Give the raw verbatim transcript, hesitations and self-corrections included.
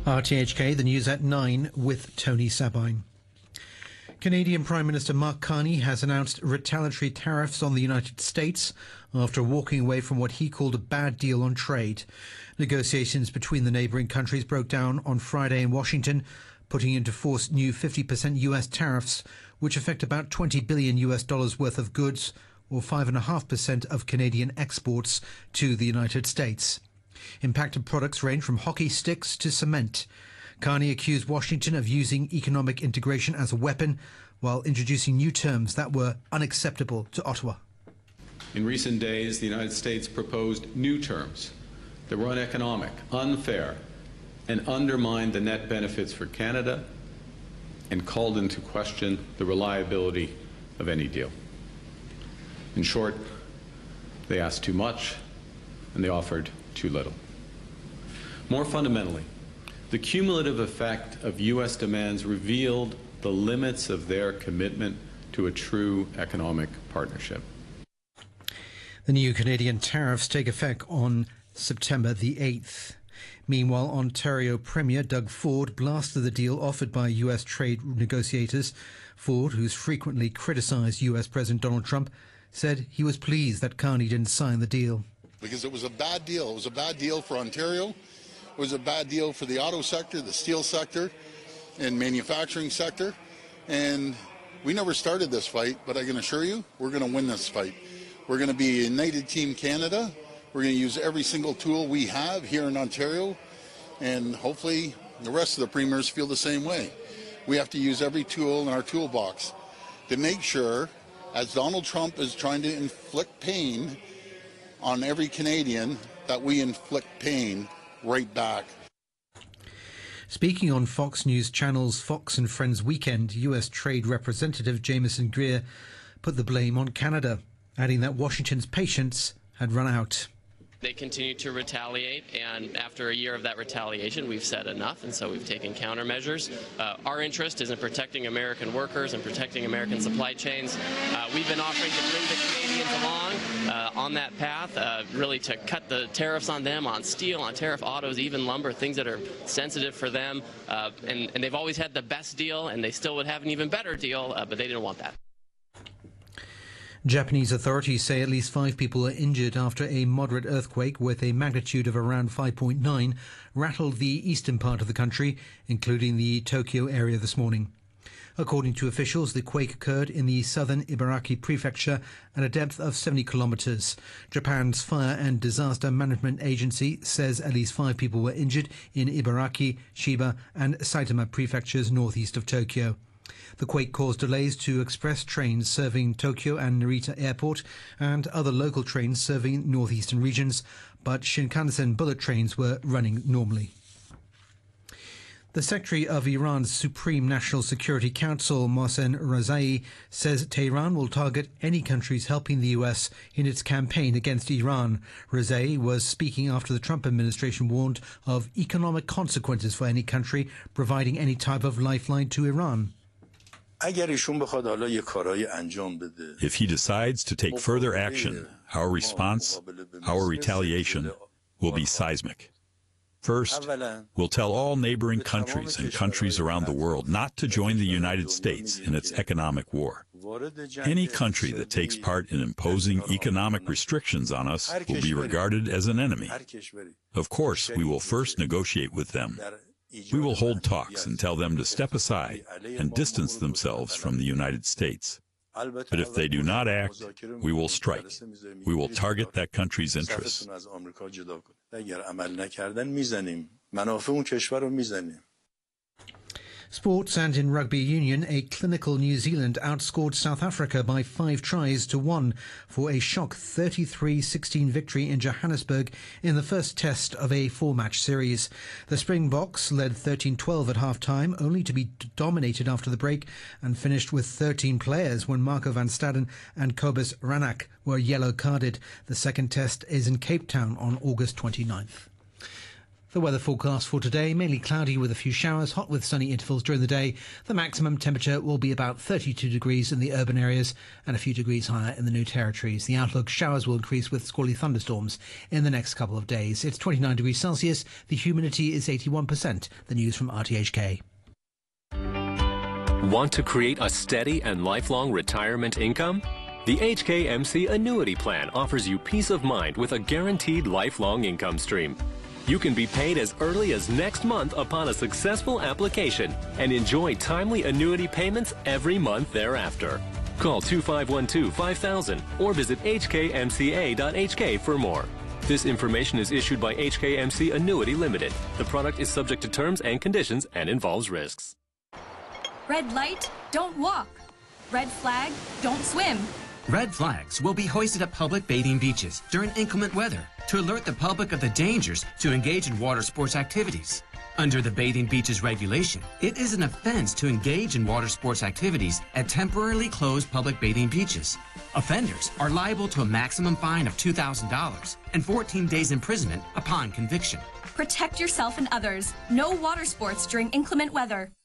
R T H K, the news at nine with Tony Sabine. Canadian Prime Minister Mark Carney has announced retaliatory tariffs on the United States after walking away from what he called a bad deal on trade. Negotiations between the neighbouring countries broke down on Friday in Washington, putting into force new fifty percent U S tariffs, which affect about twenty billion U S dollars worth of goods, or five point five percent of Canadian exports to the United States. Impacted products range from hockey sticks to cement. Carney accused Washington of using economic integration as a weapon while introducing new terms that were unacceptable to Ottawa. In recent days, the United States proposed new terms that were uneconomic, unfair, and undermined the net benefits for Canada and called into question the reliability of any deal. In short, they asked too much and they offered too little. More fundamentally, the cumulative effect of U S demands revealed the limits of their commitment to a true economic partnership. The new Canadian tariffs take effect on September the eighth. Meanwhile, Ontario Premier Doug Ford blasted the deal offered by U S trade negotiators. Ford, who's frequently criticised U S President Donald Trump, said he was pleased that Carney didn't sign the deal. Because it was a bad deal. It was a bad deal for Ontario. It was a bad deal for the auto sector, the steel sector, and manufacturing sector. And we never started this fight, but I can assure you, we're going to win this fight. We're going to be a United Team Canada. We're going to use every single tool we have here in Ontario, and hopefully the rest of the premiers feel the same way. We have to use every tool in our toolbox to make sure, as Donald Trump is trying to inflict pain on every Canadian, that we inflict pain right back. Speaking on Fox News Channel's Fox and Friends Weekend, U S Trade Representative Jameson Greer put the blame on Canada, adding that Washington's patience had run out. They continue to retaliate, and after a year of that retaliation, we've said enough, and so we've taken countermeasures. Uh, our interest is in protecting American workers and protecting American supply chains. Uh, we've been offering to bring the Canadians along uh, on that path, uh, really to cut the tariffs on them, on steel, on tariff autos, even lumber, things that are sensitive for them. Uh, and, and they've always had the best deal, and they still would have an even better deal, uh, but they didn't want that. Japanese authorities say at least five people are injured after a moderate earthquake with a magnitude of around five point nine rattled the eastern part of the country, including the Tokyo area this morning. According to officials, the quake occurred in the southern Ibaraki prefecture at a depth of seventy kilometers. Japan's Fire and Disaster Management Agency says at least five people were injured in Ibaraki, Chiba and Saitama prefectures northeast of Tokyo. The quake caused delays to express trains serving Tokyo and Narita Airport and other local trains serving northeastern regions, but Shinkansen bullet trains were running normally. The Secretary of Iran's Supreme National Security Council, Mohsen Razai, says Tehran will target any countries helping the U S in its campaign against Iran. Razai was speaking after the Trump administration warned of economic consequences for any country providing any type of lifeline to Iran. If he decides to take further action, our response, our retaliation, will be seismic. First, we'll tell all neighboring countries and countries around the world not to join the United States in its economic war. Any country that takes part in imposing economic restrictions on us will be regarded as an enemy. Of course, we will first negotiate with them. We will hold talks and tell them to step aside and distance themselves from the United States. But if they do not act, we will strike. We will target that country's interests. Sports, and in rugby union, a clinical New Zealand outscored South Africa by five tries to one for a shock thirty-three sixteen victory in Johannesburg in the first test of a four-match series. The Springboks led thirteen twelve at half-time, only to be dominated after the break and finished with thirteen players when Marco van Staden and Kobus Ranak were yellow-carded. The second test is in Cape Town on August twenty-ninth. The weather forecast for today, mainly cloudy with a few showers, hot with sunny intervals during the day. The maximum temperature will be about thirty-two degrees in the urban areas and a few degrees higher in the New Territories. The outlook, showers will increase with squally thunderstorms in the next couple of days. It's twenty-nine degrees Celsius. The humidity is eighty-one percent. The news from R T H K. Want to create a steady and lifelong retirement income? The H K M C Annuity Plan offers you peace of mind with a guaranteed lifelong income stream. You can be paid as early as next month upon a successful application and enjoy timely annuity payments every month thereafter. Call two five one two, five thousand or visit H K M C A dot H K for more. This information is issued by H K M C Annuity Limited. The product is subject to terms and conditions and involves risks. Red light, don't walk. Red flag, don't swim. Red flags will be hoisted at public bathing beaches during inclement weather to alert the public of the dangers to engage in water sports activities. Under the Bathing Beaches regulation, it is an offense to engage in water sports activities at temporarily closed public bathing beaches. Offenders are liable to a maximum fine of two thousand dollars and fourteen days imprisonment upon conviction. Protect yourself and others. No water sports during inclement weather.